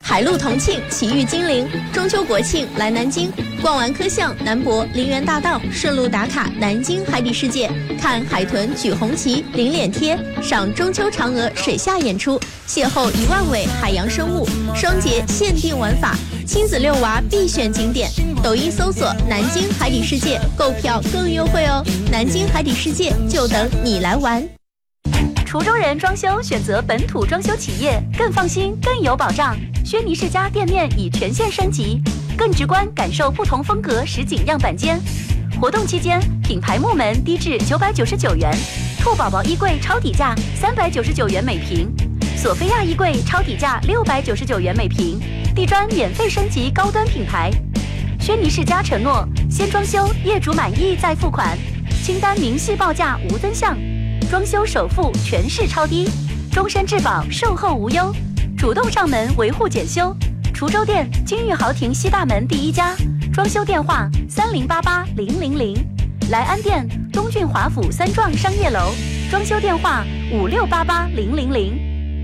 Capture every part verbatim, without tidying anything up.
海陆同庆，奇遇金陵。中秋国庆来南京，逛完科巷、南博、陵园大道，顺路打卡南京海底世界，看海豚举红旗、领脸贴，赏中秋嫦娥水下演出，邂逅一万尾海洋生物，双节限定玩法，亲子遛娃必选景点。抖音搜索“南京海底世界”，购票更优惠哦！南京海底世界就等你来玩。 滁州人装修选择本土装修企业，更放心，更有保障。轩尼诗家店面已全线升级，更直观感受不同风格实景样板间。活动期间，品牌木门低至九百九十九元，兔宝宝衣柜超底价三百九十九元每平，索菲亚衣柜超底价六百九十九元每平，地砖免费升级高端品牌。轩尼诗家承诺，先装修，业主满意再付款，清单明细报价无增项。装修首付全市超低，终身质保，售后无忧，主动上门维护检修。滁州店金玉豪庭西大门第一家，装修电话三零八八零零零。莱安店东郡华府三幢商业楼，装修电话五六八八零零零。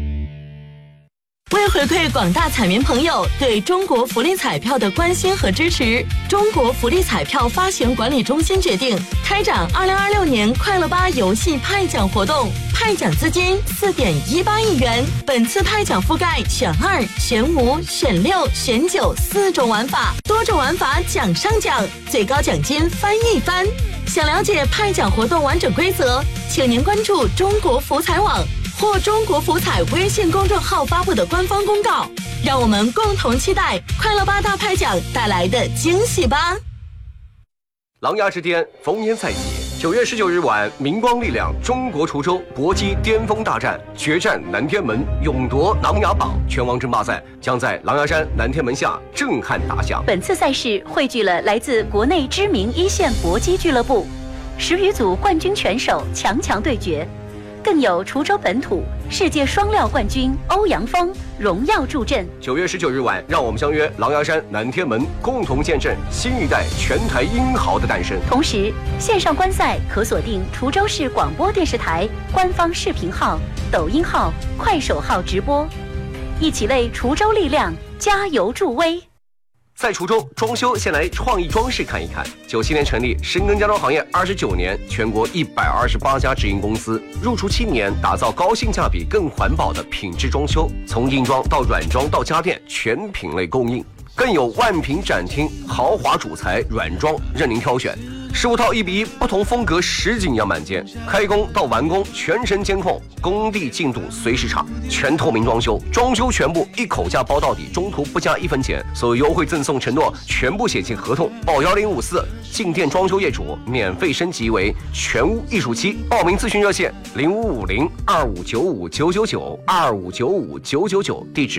为回馈广大彩民朋友对中国福利彩票的关心和支持，中国福利彩票发行管理中心决定开展二零二六年快乐吧游戏派奖活动，派奖资金四点一八亿元。本次派奖覆盖选二、选五、选六、选九四种玩法，多种玩法奖上奖，最高奖金翻一番。想了解派奖活动完整规则，请您关注中国福彩网或中国福彩微信公众号发布的官方公告，让我们共同期待快乐吧大派奖带来的惊喜吧。 琅琊之巅烽烟在即，九月十九日晚，明光力量中国滁州搏击巅峰大战，决战南天门，勇夺琅琊榜，拳王争霸赛将在琅琊山南天门下震撼打响。 本次赛事汇聚了来自国内知名一线搏击俱乐部十余组冠军拳手强强对决，更有滁州本土世界双料冠军欧阳锋荣耀助阵。 九月十九日晚，让我们相约琅琊山南天门，共同见证新一代拳台英豪的诞生。 同时，线上观赛可锁定滁州市广播电视台官方视频号、抖音号、快手号直播，一起为滁州力量加油助威。 在滁州装修，先来创意装饰看一看。九七年成立，深耕家装行业二十九年，全国一百二十八家直营公司，入驻七年，打造高性价比、更环保的品质装修，从硬装到软装到家电，全品类供应，更有万品展厅，豪华主材软装任您挑选。十五套一比一不同风格实景样板间，开工到完工全程监控，工地进度随时查，全透明装修，装修全部一口价包到底，中途不加一分钱，所有优惠赠送承诺全部写进合同，报幺零五四，进店装修业主免费升级为全屋艺术期，报名咨询热线零五五零二五九五九九九二五九五九九九，地址